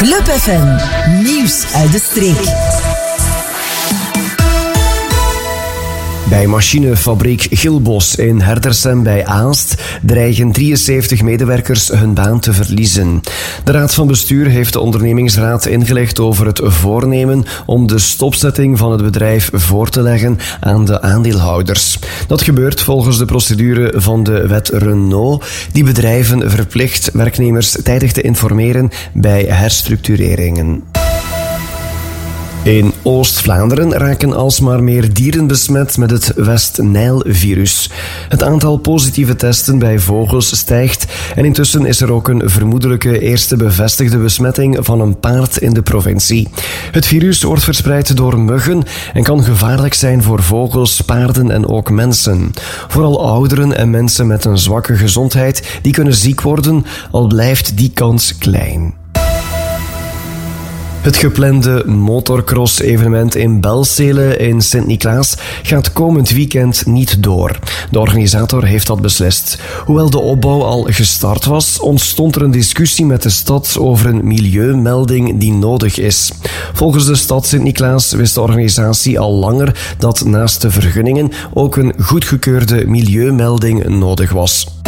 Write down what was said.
Club FM, nieuws uit de streek. Bij machinefabriek Gilbos in Hertersem bij Aalst dreigen 73 medewerkers hun baan te verliezen. De Raad van Bestuur heeft de ondernemingsraad ingelicht over het voornemen om de stopzetting van het bedrijf voor te leggen aan de aandeelhouders. Dat gebeurt volgens de procedure van de wet Renault, die bedrijven verplicht werknemers tijdig te informeren bij herstructureringen. In Oost-Vlaanderen raken alsmaar meer dieren besmet met het West-Nijl-virus. Het aantal positieve testen bij vogels stijgt en intussen is er ook een vermoedelijke eerste bevestigde besmetting van een paard in de provincie. Het virus wordt verspreid door muggen en kan gevaarlijk zijn voor vogels, paarden en ook mensen. Vooral ouderen en mensen met een zwakke gezondheid die kunnen ziek worden, al blijft die kans klein. Het geplande motocross-evenement in Belzele in Sint-Niklaas gaat komend weekend niet door. De organisator heeft dat beslist. Hoewel de opbouw al gestart was, ontstond er een discussie met de stad over een milieumelding die nodig is. Volgens de stad Sint-Niklaas wist de organisatie al langer dat naast de vergunningen ook een goedgekeurde milieumelding nodig was.